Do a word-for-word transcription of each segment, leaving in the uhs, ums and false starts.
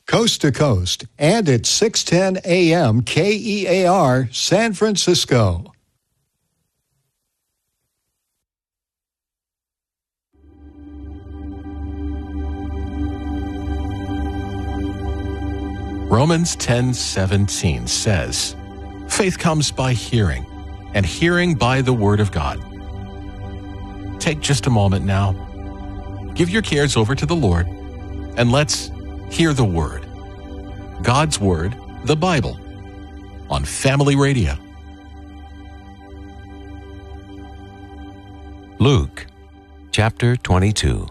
coast to coast, and at six ten A M K E A R, San Francisco. Romans ten seventeen says, "Faith comes by hearing, and hearing by the Word of God." Take just a moment now. Give your cares over to the Lord, and let's hear the Word. God's Word, the Bible, on Family Radio. Luke, chapter twenty-two.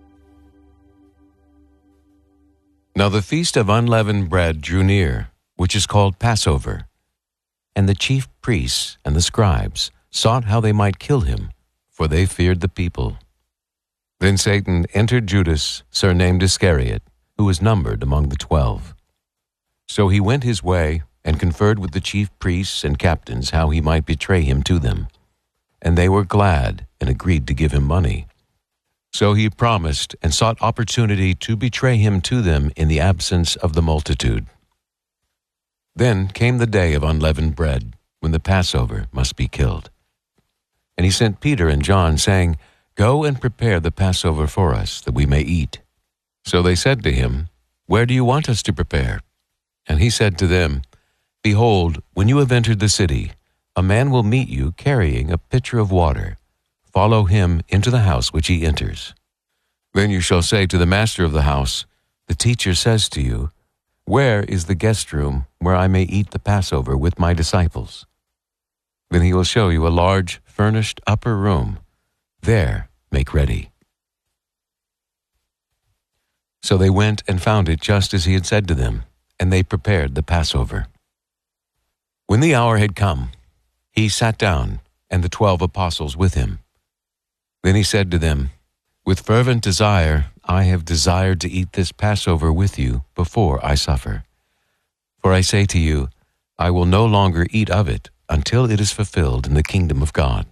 Now the feast of unleavened bread drew near, which is called Passover. And the chief priests and the scribes sought how they might kill him, for they feared the people. Then Satan entered Judas, surnamed Iscariot, who was numbered among the twelve. So he went his way and conferred with the chief priests and captains how he might betray him to them. And they were glad and agreed to give him money. So he promised and sought opportunity to betray him to them in the absence of the multitude. Then came the day of unleavened bread, when the Passover must be killed. And he sent Peter and John, saying, "Go and prepare the Passover for us, that we may eat." So they said to him, "Where do you want us to prepare?" And he said to them, "Behold, when you have entered the city, a man will meet you carrying a pitcher of water. Follow him into the house which he enters. Then you shall say to the master of the house, 'The teacher says to you, where is the guest room where I may eat the Passover with my disciples?' Then he will show you a large furnished upper room. There make ready." So they went and found it just as he had said to them, and they prepared the Passover. When the hour had come, he sat down, and the twelve apostles with him. Then he said to them, "With fervent desire I have desired to eat this Passover with you before I suffer. For I say to you, I will no longer eat of it until it is fulfilled in the kingdom of God."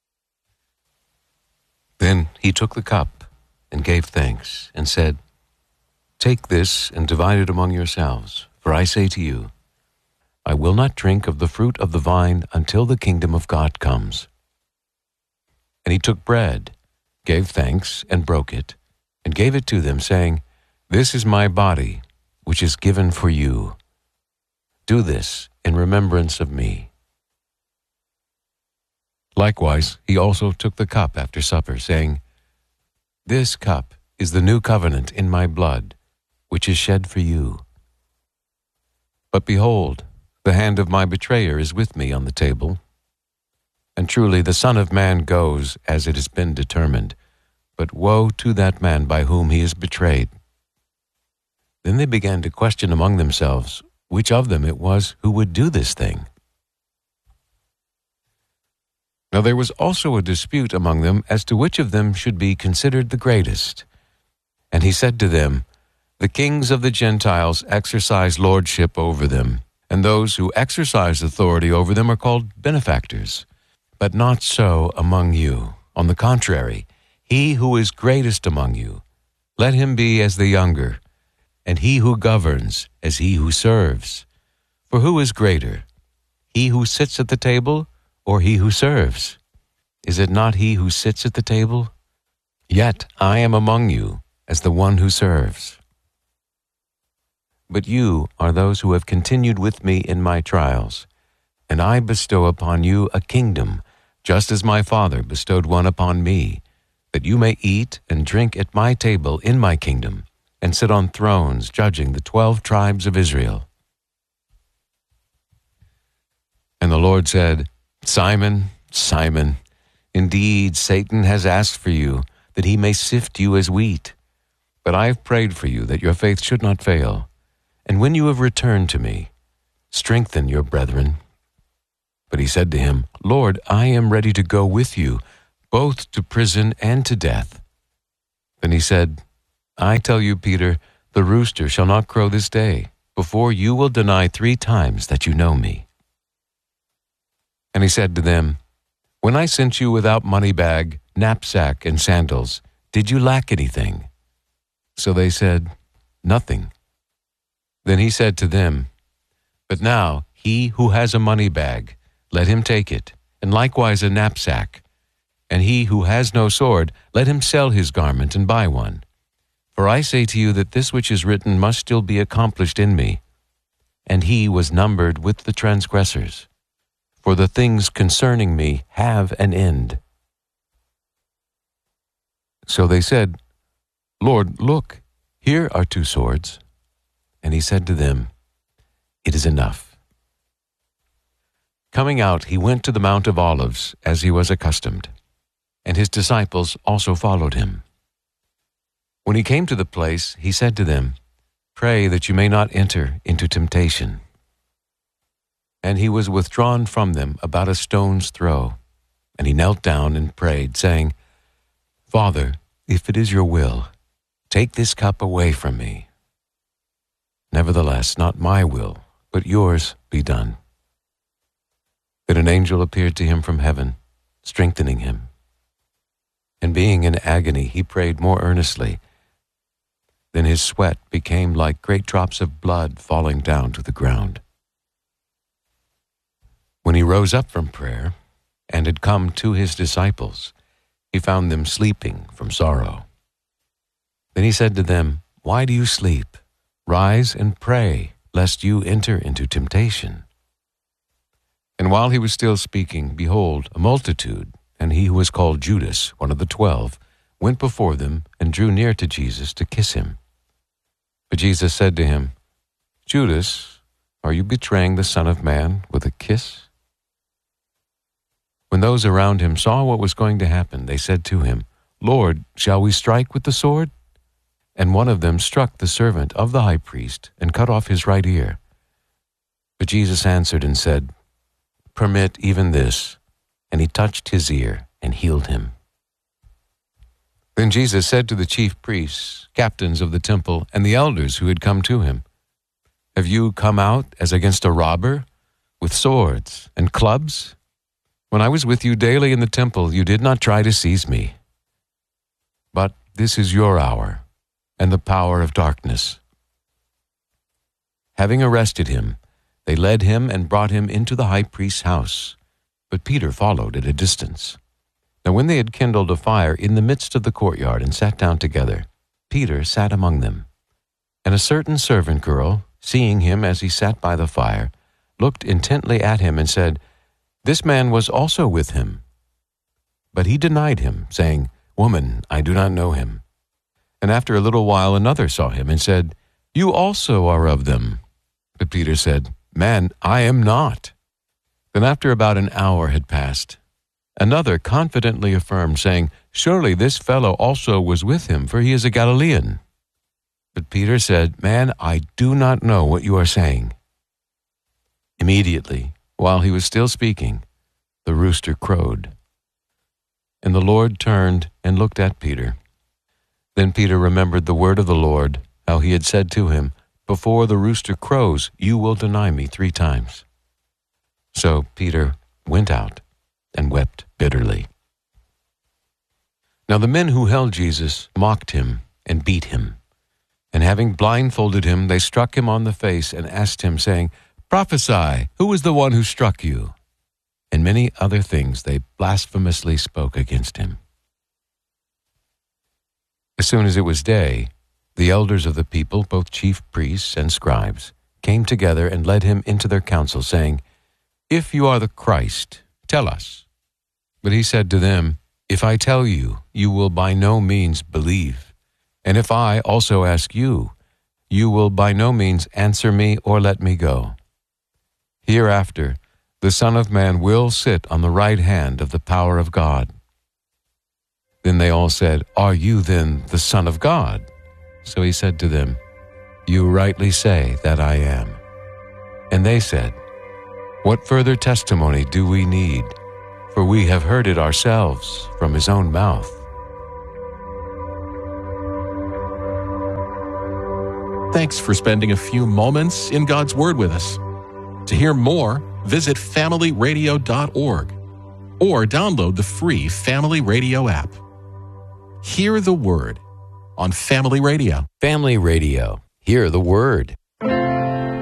Then he took the cup and gave thanks and said, "Take this and divide it among yourselves, for I say to you, I will not drink of the fruit of the vine until the kingdom of God comes." And he took bread, gave thanks, and broke it, and gave it to them, saying, "This is my body, which is given for you. Do this in remembrance of me." Likewise, he also took the cup after supper, saying, "This cup is the new covenant in my blood, which is shed for you. But behold, the hand of my betrayer is with me on the table. And truly the Son of Man goes as it has been determined, but woe to that man by whom he is betrayed." Then they began to question among themselves which of them it was who would do this thing. Now there was also a dispute among them as to which of them should be considered the greatest. And he said to them, "The kings of the Gentiles exercise lordship over them, and those who exercise authority over them are called benefactors. But not so among you. On the contrary, he who is greatest among you, let him be as the younger, and he who governs as he who serves. For who is greater, he who sits at the table or he who serves? Is it not he who sits at the table? Yet I am among you as the one who serves. But you are those who have continued with me in my trials, and I bestow upon you a kingdom, just as my Father bestowed one upon me, that you may eat and drink at my table in my kingdom, and sit on thrones judging the twelve tribes of Israel." And the Lord said, "Simon, Simon, indeed Satan has asked for you, that he may sift you as wheat. But I have prayed for you that your faith should not fail. And when you have returned to me, strengthen your brethren." But he said to him, "Lord, I am ready to go with you, both to prison and to death." Then he said, "I tell you, Peter, the rooster shall not crow this day, before you will deny three times that you know me." And he said to them, "When I sent you without money bag, knapsack, and sandals, did you lack anything?" So they said, "Nothing." Then he said to them, But now he who has a money bag, let him take it, and likewise a knapsack. And he who has no sword, let him sell his garment and buy one. For I say to you that this which is written must still be accomplished in me. And he was numbered with the transgressors. For the things concerning me have an end. So they said, Lord, look, here are two swords. And he said to them, It is enough. Coming out, he went to the Mount of Olives, as he was accustomed, and his disciples also followed him. When he came to the place, he said to them, Pray that you may not enter into temptation. And he was withdrawn from them about a stone's throw, and he knelt down and prayed, saying, Father, if it is your will, take this cup away from me. Nevertheless, not my will, but yours be done. Then an angel appeared to him from heaven, strengthening him. And being in agony, he prayed more earnestly. Then his sweat became like great drops of blood falling down to the ground. When he rose up from prayer and had come to his disciples, he found them sleeping from sorrow. Then he said to them, Why do you sleep? Rise and pray, lest you enter into temptation. And while he was still speaking, behold, a multitude, and he who was called Judas, one of the twelve, went before them and drew near to Jesus to kiss him. But Jesus said to him, Judas, are you betraying the Son of Man with a kiss? When those around him saw what was going to happen, they said to him, Lord, shall we strike with the sword? And one of them struck the servant of the high priest and cut off his right ear. But Jesus answered and said, Permit even this. And he touched his ear and healed him. Then Jesus said to the chief priests, captains of the temple, and the elders who had come to him, Have you come out as against a robber, with swords and clubs? When I was with you daily in the temple, you did not try to seize me. But this is your hour, and the power of darkness. Having arrested him, they led him and brought him into the high priest's house. But Peter followed at a distance. Now when they had kindled a fire in the midst of the courtyard and sat down together, Peter sat among them. And a certain servant girl, seeing him as he sat by the fire, looked intently at him and said, This man was also with him. But he denied him, saying, Woman, I do not know him. And after a little while another saw him and said, You also are of them. But Peter said, Man, I am not. Then after about an hour had passed, another confidently affirmed, saying, Surely this fellow also was with him, for he is a Galilean. But Peter said, Man, I do not know what you are saying. Immediately, while he was still speaking, the rooster crowed. And the Lord turned and looked at Peter. Then Peter remembered the word of the Lord, how he had said to him, Before the rooster crows, you will deny me three times. So Peter went out and wept bitterly. Now the men who held Jesus mocked him and beat him. And having blindfolded him, they struck him on the face and asked him, saying, Prophesy, who was the one who struck you? And many other things they blasphemously spoke against him. As soon as it was day, the elders of the people, both chief priests and scribes, came together and led him into their council, saying, If you are the Christ, tell us. But he said to them, If I tell you, you will by no means believe. And if I also ask you, you will by no means answer me or let me go. Hereafter, the Son of Man will sit on the right hand of the power of God. Then they all said, Are you then the Son of God? So he said to them, You rightly say that I am. And they said, What further testimony do we need? For we have heard it ourselves from his own mouth. Thanks for spending a few moments in God's Word with us. To hear more, visit family radio dot org or download the free Family Radio app. Hear the Word on Family Radio. Family Radio. Hear the Word.